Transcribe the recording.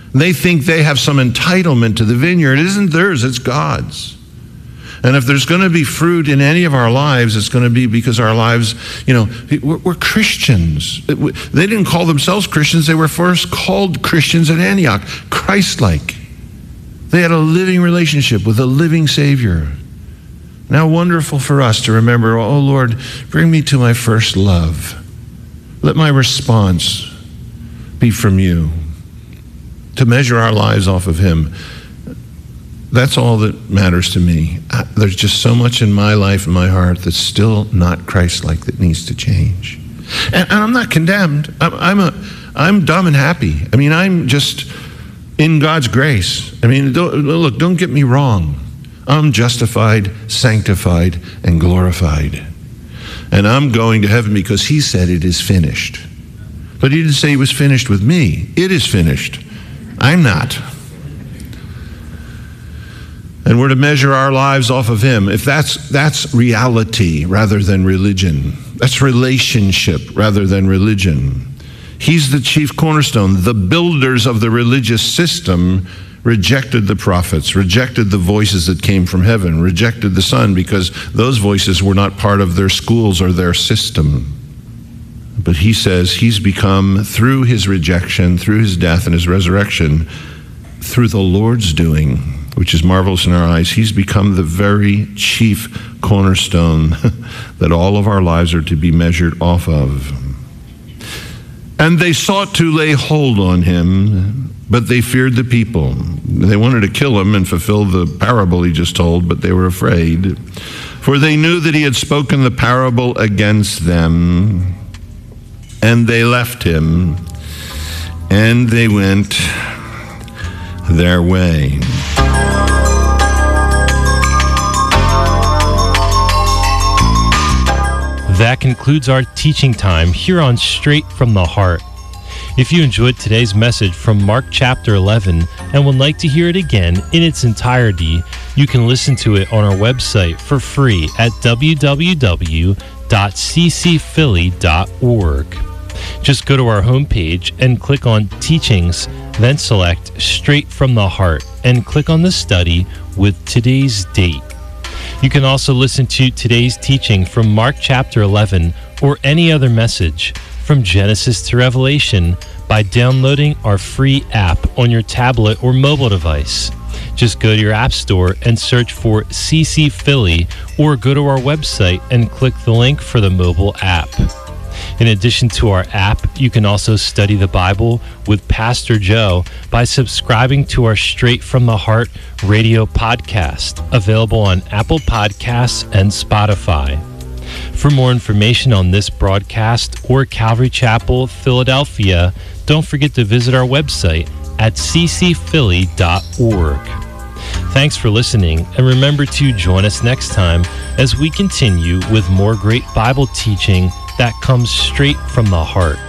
They think they have some entitlement to the vineyard. It isn't theirs, it's God's. And if there's going to be fruit in any of our lives, it's going to be because our lives, we're Christians. They didn't call themselves Christians. They were first called Christians at Antioch, Christ-like. They had a living relationship with a living Savior. Now wonderful for us to remember, oh Lord, bring me to my first love. Let my response be from you. To measure our lives off of him. That's all that matters to me. There's just so much in my life and my heart that's still not Christ-like, that needs to change. And I'm not condemned. I'm dumb and happy. I'm just in God's grace. Don't get me wrong. I'm justified, sanctified, and glorified. And I'm going to heaven because he said it is finished. But he didn't say it was finished with me. It is finished. I'm not. And we're to measure our lives off of him. If that's reality rather than religion. That's relationship rather than religion. He's the chief cornerstone. The builders of the religious system rejected the prophets, rejected the voices that came from heaven, rejected the Son because those voices were not part of their schools or their system. But he says he's become, through his rejection, through his death and his resurrection, through the Lord's doing, which is marvelous in our eyes, he's become the very chief cornerstone that all of our lives are to be measured off of. And they sought to lay hold on him, but they feared the people. They wanted to kill him and fulfill the parable he just told, but they were afraid. For they knew that he had spoken the parable against them. And they left him, and they went their way. That concludes our teaching time here on Straight from the Heart. If you enjoyed today's message from Mark chapter 11 and would like to hear it again in its entirety, you can listen to it on our website for free at www.ccphilly.org. Just go to our homepage and click on Teachings, then select Straight from the Heart and click on the study with today's date. You can also listen to today's teaching from Mark chapter 11 or any other message from Genesis to Revelation by downloading our free app on your tablet or mobile device. Just go to your app store and search for CC Philly or go to our website and click the link for the mobile app. In addition to our app, you can also study the Bible with Pastor Joe by subscribing to our Straight from the Heart radio podcast, available on Apple Podcasts and Spotify. For more information on this broadcast or Calvary Chapel, Philadelphia, don't forget to visit our website at ccphilly.org. Thanks for listening, and remember to join us next time as we continue with more great Bible teaching that comes straight from the heart.